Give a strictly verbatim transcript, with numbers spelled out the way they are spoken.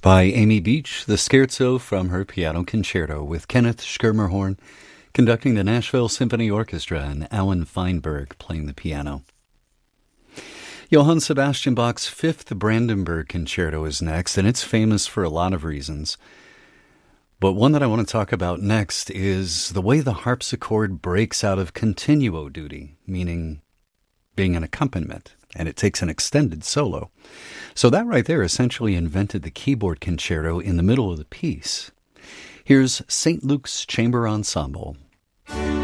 By Amy Beach, the Scherzo from her Piano Concerto with Kenneth Schermerhorn conducting the Nashville Symphony Orchestra and Alan Feinberg playing the piano. Johann Sebastian Bach's Fifth Brandenburg Concerto is next, and it's famous for a lot of reasons. But one that I want to talk about next is the way the harpsichord breaks out of continuo duty, meaning being an accompaniment, and it takes an extended solo. So that right there essentially invented the keyboard concerto in the middle of the piece. Here's Saint Luke's Chamber Ensemble